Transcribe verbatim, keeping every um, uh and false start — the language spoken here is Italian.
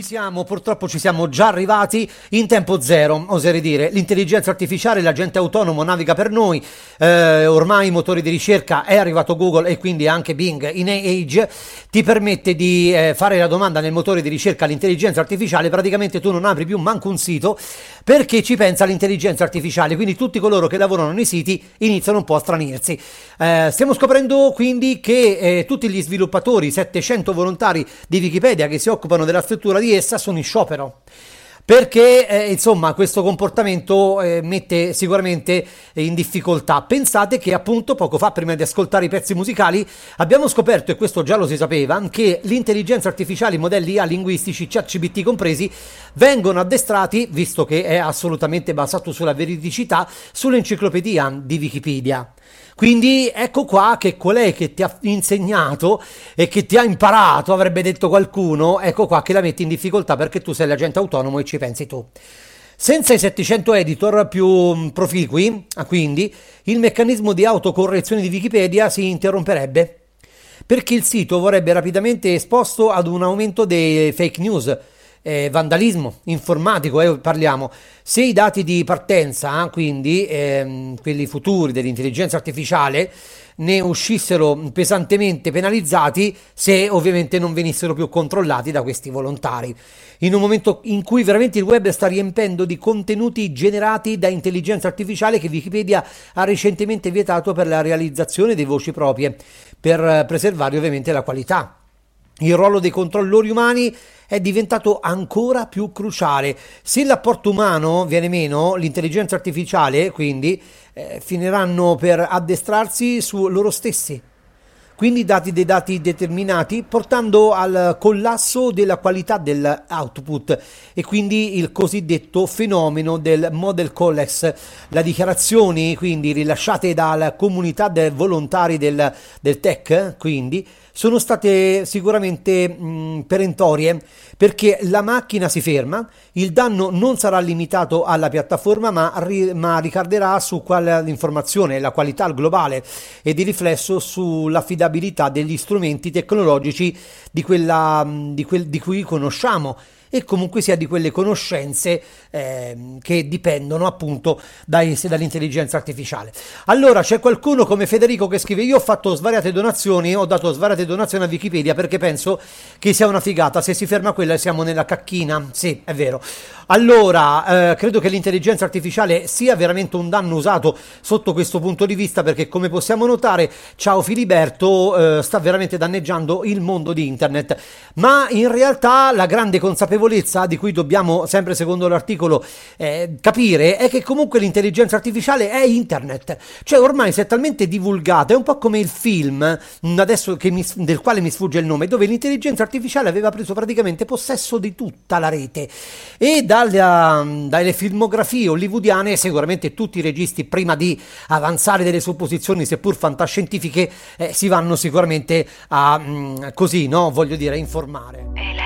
siamo, purtroppo ci siamo già arrivati in tempo zero, oserei dire. L'intelligenza artificiale, l'agente autonomo naviga per noi, eh, ormai i motori di ricerca, è arrivato Google e quindi anche Bing in Age, ti permette di eh, fare la domanda nel motore di ricerca all'intelligenza artificiale, praticamente tu non apri più manco un sito perché ci pensa l'intelligenza artificiale, quindi tutti coloro che lavorano nei siti iniziano un po' a stranirsi. Eh, stiamo scoprendo quindi che eh, tutti gli sviluppatori, settecento volontari di Wikipedia che si occupano della struttura di essa, sono in sciopero. Perché eh, insomma questo comportamento eh, mette sicuramente in difficoltà. Pensate che appunto poco fa, prima di ascoltare i pezzi musicali, abbiamo scoperto, e questo già lo si sapeva, che l'intelligenza artificiale, i modelli I A linguistici, ChatGPT compresi, vengono addestrati, visto che è assolutamente basato sulla veridicità, sull'enciclopedia di Wikipedia. Quindi ecco qua che colei che ti ha insegnato e che ti ha imparato, avrebbe detto qualcuno, ecco qua che la metti in difficoltà perché tu sei l'agente autonomo e ci pensi tu. Senza i settecento editor più proficui, quindi, il meccanismo di autocorrezione di Wikipedia si interromperebbe, perché il sito vorrebbe rapidamente esposto ad un aumento dei fake news, eh, vandalismo informatico, eh, parliamo. Se i dati di partenza, quindi ehm, quelli futuri dell'intelligenza artificiale, ne uscissero pesantemente penalizzati se ovviamente non venissero più controllati da questi volontari. In un momento in cui veramente il web sta riempendo di contenuti generati da intelligenza artificiale che Wikipedia ha recentemente vietato per la realizzazione di voci proprie, per preservare ovviamente la qualità. Il ruolo dei controllori umani è diventato ancora più cruciale. Se l'apporto umano viene meno, l'intelligenza artificiale, quindi, eh, finiranno per addestrarsi su loro stessi. Quindi dati dei dati determinati, portando al collasso della qualità dell'output e quindi il cosiddetto fenomeno del model collapse. Le dichiarazioni quindi rilasciate dalla comunità dei volontari del, del tech, quindi, sono state sicuramente mh, perentorie, perché la macchina si ferma, il danno non sarà limitato alla piattaforma ma, ri, ma ricaderà su quale l'informazione, la qualità globale e di riflesso sull'affidabilità degli strumenti tecnologici di, quella, di, quel, di cui conosciamo e comunque sia di quelle conoscenze eh, che dipendono appunto dai, dall'intelligenza artificiale. Allora c'è qualcuno come Federico che scrive: io ho fatto svariate donazioni, ho dato svariate donazioni a Wikipedia perché penso che sia una figata, se si ferma quella siamo nella cacchina. Sì, è vero. Allora, eh, credo che l'intelligenza artificiale sia veramente un danno usato sotto questo punto di vista, perché come possiamo notare, ciao Filiberto, eh, sta veramente danneggiando il mondo di internet. Ma in realtà la grande consapevolezza di cui dobbiamo, sempre secondo l'articolo, eh, capire è che comunque l'intelligenza artificiale è internet. Cioè ormai si è talmente divulgata, è un po' come il film, adesso che mi, del quale mi sfugge il nome, dove l'intelligenza artificiale aveva preso praticamente possesso di tutta la rete. E da dalle filmografie hollywoodiane sicuramente tutti i registi, prima di avanzare delle supposizioni seppur fantascientifiche, eh, si vanno sicuramente a mh, così, no, voglio dire, informare.